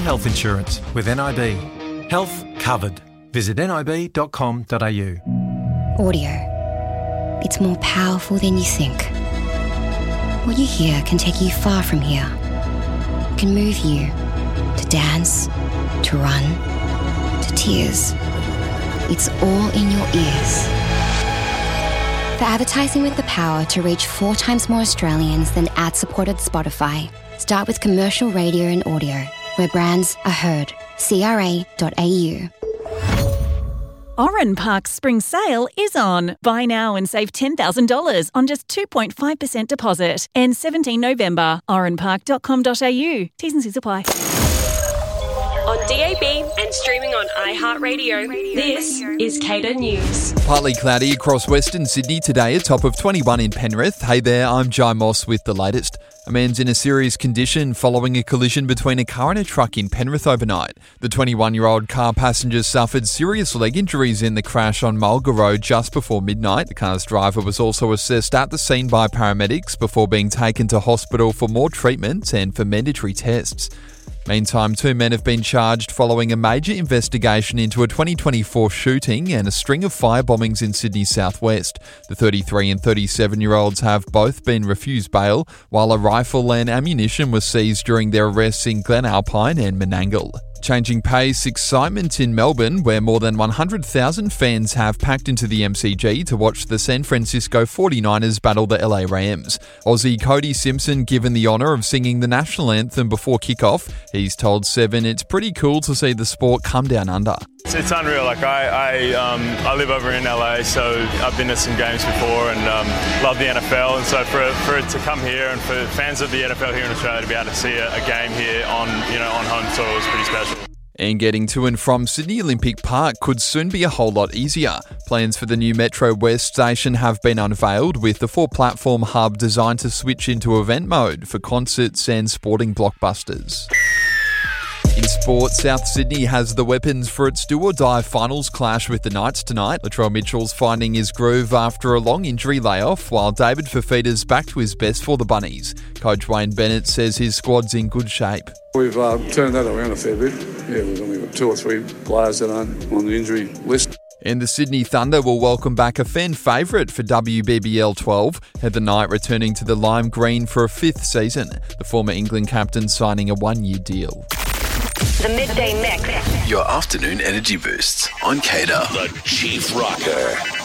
health insurance with NIB. Health covered. Visit nib.com.au. Audio. It's more powerful than you think. What you hear can take you far from here. It can move you to dance, to run, to tears. It's all in your ears. For advertising with the power to reach 4 times more Australians than ad-supported Spotify, start with commercial radio and audio, where brands are heard. CRA.au. Oran Park's spring sale is on. Buy now and save $10,000 on just 2.5% deposit. Ends 17 November. oranpark.com.au. T's and C's apply. On DAB and streaming on iHeartRadio, this is Cater News. Partly cloudy across Western Sydney today, a top of 21 in Penrith. Hey there, I'm Jai Moss with the latest. A man's in a serious condition following a collision between a car and a truck in Penrith overnight. The 21-year-old car passenger suffered serious leg injuries in the crash on Mulga Road just before midnight. The car's driver was also assessed at the scene by paramedics before being taken to hospital for more treatment and for mandatory tests. Meantime, 2 men have been charged following a major investigation into a 2024 shooting and a string of fire bombings in Sydney's southwest. The 33 and 37-year-olds have both been refused bail, while a rifle and ammunition was seized during their arrests in Glen Alpine and Menangle. Changing pace, excitement in Melbourne, where more than 100,000 fans have packed into the MCG to watch the San Francisco 49ers battle the LA Rams. Aussie Cody Simpson given the honour of singing the national anthem before kickoff. He's told Seven it's pretty cool to see the sport come down under. It's unreal. Like I live over in LA, so I've been to some games before and love the NFL. And so for it to come here and for fans of the NFL here in Australia to be able to see a game here on home soil is pretty special. And getting to and from Sydney Olympic Park could soon be a whole lot easier. Plans for the new Metro West station have been unveiled, with the 4-platform hub designed to switch into event mode for concerts and sporting blockbusters. In sport, South Sydney has the weapons for its do-or-die finals clash with the Knights tonight. Latrell Mitchell's finding his groove after a long injury layoff, while David Fifita's back to his best for the Bunnies. Coach Wayne Bennett says his squad's in good shape. We've turned that around a fair bit. Yeah, we've only got 2 or 3 players that aren't on the injury list. And the Sydney Thunder will welcome back a fan favourite for WBBL 12, Heather Knight returning to the Lime Green for a 5th season. The former England captain signing a 1-year deal. The Midday Mix. Your afternoon energy boosts on Cater. The Chief Rocker.